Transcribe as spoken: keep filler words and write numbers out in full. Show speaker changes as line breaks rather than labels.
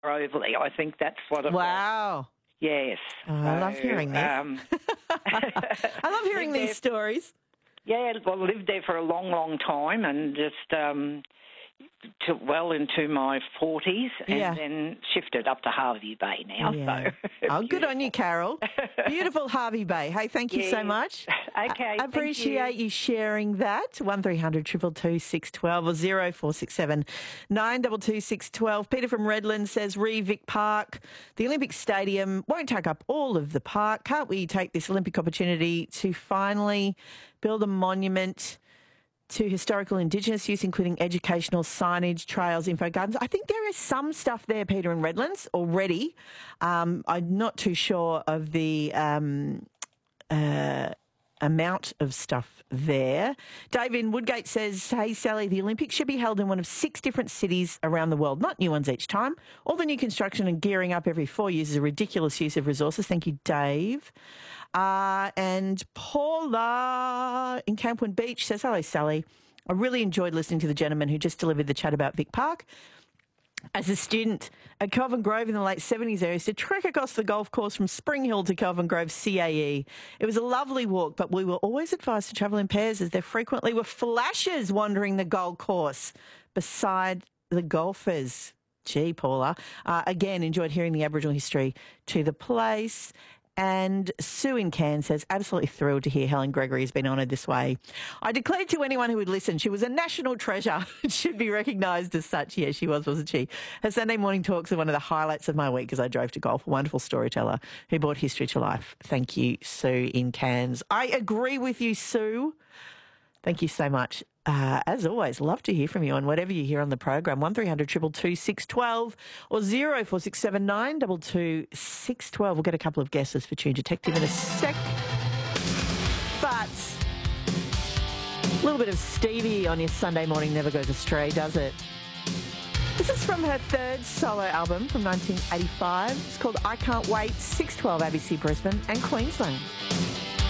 overly. I think that's what it was.
Wow.
Yes.
Oh, I love
So,
hearing this.
Um,
I love hearing these stories.
Yeah, well, I lived there for a long, long time and just um, to well into my forties and
Yeah.
then shifted up to Harvey Bay now.
Yeah.
So
Oh, good on you, Carol. Beautiful Harvey Bay. Hey, thank you so
Yeah.
much.
Okay,
I
thank
appreciate
you.
you sharing that. one three hundred two two two six one two or zero four six seven nine two two six one two. Peter from Redland says, re Vic Park, the Olympic Stadium won't take up all of the park. Can't we take this Olympic opportunity to finally build a monument to historical Indigenous use, including educational signage, trails, info gardens? I think there is some stuff there, Peter, in Redlands already. Um, I'm not too sure of the um, uh, amount of stuff there. Dave in Woodgate says, hey, Sally, the Olympics should be held in one of six different cities around the world, not new ones each time. All the new construction and gearing up every four years is a ridiculous use of resources. Thank you, Dave. Uh, and Paula in Camplin Beach says, hello, Sally. I really enjoyed listening to the gentleman who just delivered the chat about Vic Park. As a student at Kelvin Grove in the late seventies, I used to trek across the golf course from Spring Hill to Kelvin Grove C A E. It was a lovely walk, but we were always advised to travel in pairs as there frequently were flashes wandering the golf course beside the golfers. Gee, Paula. Uh, again, enjoyed hearing the Aboriginal history to the place. And Sue in Cairns says, absolutely thrilled to hear Helen Gregory has been honoured this way. I declared to anyone who would listen she was a national treasure and should be recognised as such. Yeah, she was, wasn't she? Her Sunday morning talks are one of the highlights of my week as I drove to golf. A wonderful storyteller who brought history to life. Thank you, Sue in Cairns. I agree with you, Sue. Thank you so much. Uh, as always, love to hear from you on whatever you hear on the program. one three hundred two two two six one two or zero four six seven nine two two six one two. We'll get a couple of guesses for Tune Detective in a sec. But a little bit of Stevie on your Sunday morning never goes astray, does it? This is from her third solo album from nineteen eighty-five. It's called I Can't Wait, six twelve A B C Brisbane and Queensland.